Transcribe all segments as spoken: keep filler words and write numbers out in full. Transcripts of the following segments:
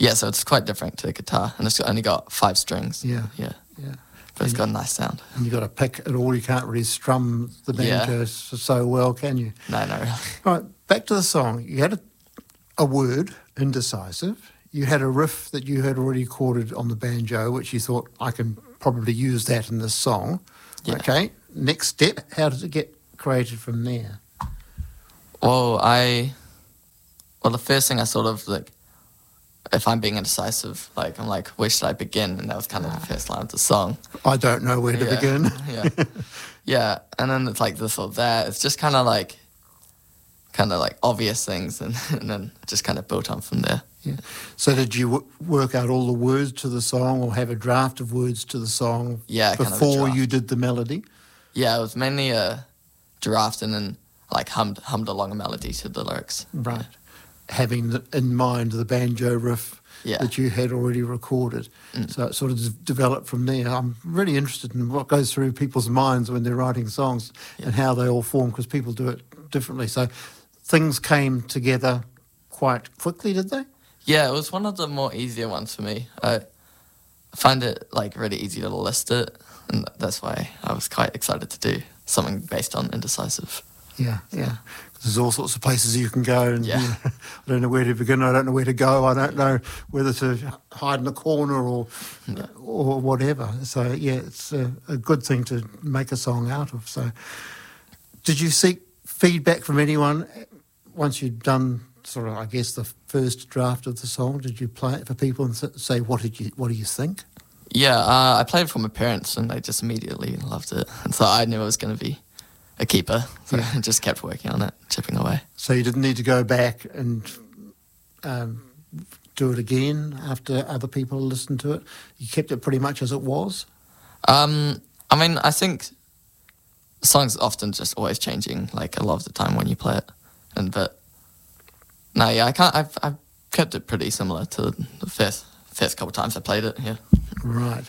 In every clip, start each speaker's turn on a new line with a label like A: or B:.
A: Yeah, so it's quite different to the guitar, and it's only got five strings.
B: Yeah,
A: yeah,
B: yeah.
A: but it's
B: and,
A: got a nice sound.
B: And you got to pick it all. You can't really strum the banjo
A: Yeah.
B: so, so well, can you?
A: No, no, really.
B: All right, back to the song. You had a, a word, indecisive. You had a riff that you had already recorded on the banjo, which you thought, I can probably use that in this song.
A: Yeah.
B: Okay, next step, how did it get created from there?
A: Well, I, well, the first thing I sort of like, if I'm being indecisive, like I'm like, where should I begin? And that was kind of the first line of the song.
B: I don't know where to
A: yeah.
B: begin.
A: yeah, yeah, and then it's like this or that. It's just kind of like, kind of like obvious things, and, and then just kind of built on from there.
B: Yeah. So did you w- work out all the words to the song, or have a draft of words to the song
A: Yeah, kind of a
B: before
A: draft.
B: you did the melody?
A: Yeah, it was mainly a draft, and then like hummed hummed along a melody to the lyrics.
B: Right. Having the, in mind the banjo riff
A: Yeah.
B: that you had already recorded.
A: Mm.
B: So it sort of d- developed from there. I'm really interested in what goes through people's minds when they're writing songs
A: Yeah.
B: and how they all form, because people do it differently. So things came together quite quickly, did they?
A: Yeah, it was one of the more easier ones for me. I find it like really easy to list it, and that's why I was quite excited to do something based on indecisive.
B: Yeah, yeah. There's all sorts of places you can go, and
A: Yeah.
B: you know, I don't know where to begin. I don't know where to go. I don't know whether to hide in a corner or
A: Yeah.
B: or whatever. So yeah, it's a, a good thing to make a song out of. So, did you seek feedback from anyone once you'd done sort of, I guess, the first draft of the song? Did you play it for people and s- say, what did you what do you think?
A: Yeah, uh, I played it for my parents, and they just immediately loved it, and so I knew it was going to be a keeper. So
B: Yeah.
A: I just kept working on it, chipping away.
B: So you didn't need to go back and um, do it again after other people listened to it. You kept it pretty much as it was.
A: Um, I mean, I think the song's often just always changing, like a lot of the time when you play it. And but no, yeah, I can't. I've I've kept it pretty similar to the first first couple of times I played it. Yeah.
B: Right.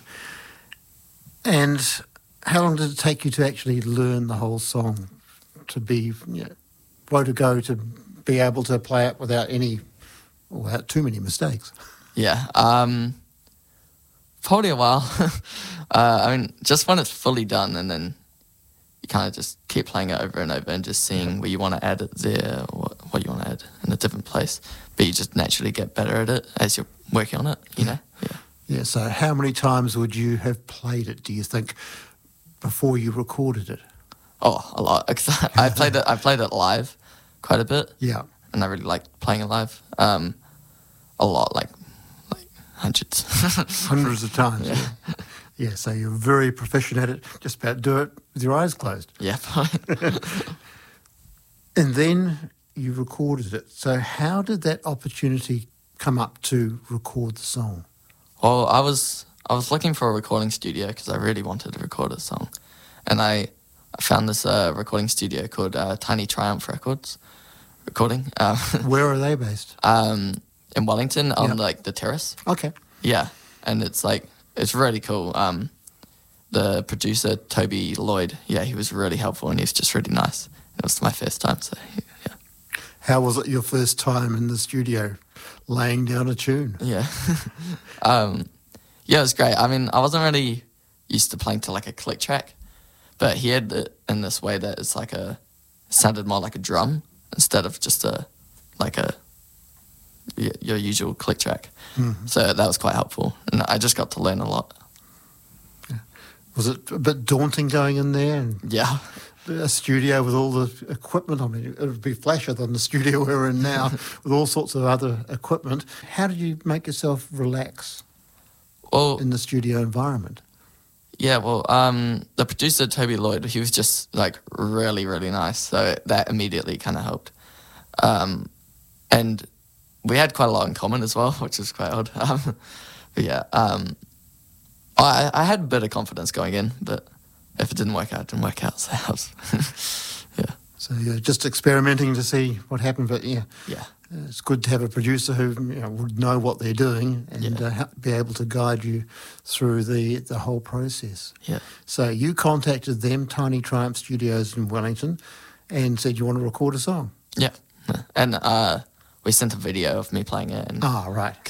B: And how long did it take you to actually learn the whole song, to be, you know, way to go to be able to play it without any, without too many mistakes?
A: Yeah. Um, probably a while. uh, I mean, just when it's fully done, and then you kind of just keep playing it over and over and just seeing where you want to add it there, or what, what you want to add in a different place. But you just naturally get better at it as you're working on it, you know? Yeah.
B: Yeah, so how many times would you have played it, do you think, before you recorded it?
A: Oh, a lot. 'Cause I played it. I played it live quite a bit,
B: Yeah.
A: and I really liked playing it live. Um, a lot, like like hundreds.
B: Hundreds of times.
A: Yeah.
B: Yeah. Yeah, so you're very proficient at it, just about do it with your eyes closed.
A: Yeah. probably.
B: And then you recorded it. So how did that opportunity come up to record the song?
A: Well, I was I was looking for a recording studio because I really wanted to record a song, and I, I found this uh, recording studio called uh, Tiny Triumph Records Recording. Um,
B: Where are they based?
A: um, in Wellington on
B: Yep.
A: like the terrace.
B: Okay.
A: Yeah, and it's like it's really cool. Um, the producer Toby Lloyd, yeah, he was really helpful, and he's just really nice. It was my first time, so yeah,
B: How was it your first time in the studio, laying down a tune?
A: yeah, um, yeah, it was great. I mean, I wasn't really used to playing to like a click track, but he had it in this way that it's like a it sounded more like a drum instead of just a like a y- your usual click track.
B: Mhm.
A: So that was quite helpful, and I just got to learn a lot.
B: Was it a bit daunting going in there and
A: Yeah.
B: a studio with all the equipment? I mean, it would be flasher than the studio we're in now with all sorts of other equipment. How did you make yourself relax
A: Well,
B: in the studio environment?
A: yeah, well, um, the producer, Toby Lloyd, he was just, like, really, really nice. So that immediately kind of helped. Um, and we had quite a lot in common as well, which was quite odd. Um, but, yeah, um, I, I had a bit of confidence going in, but if it didn't work out, it didn't work out. So I was, yeah,
B: So you're just experimenting to see what happened. But yeah,
A: yeah,
B: it's good to have a producer who, you know, would know what they're doing and
A: Yeah.
B: uh, ha- be able to guide you through the, the whole process.
A: yeah.
B: So you contacted them, Tiny Triumph Studios in Wellington, and said you want to record a song.
A: Yeah. And uh, we sent a video of me playing it. And
B: Ah, right.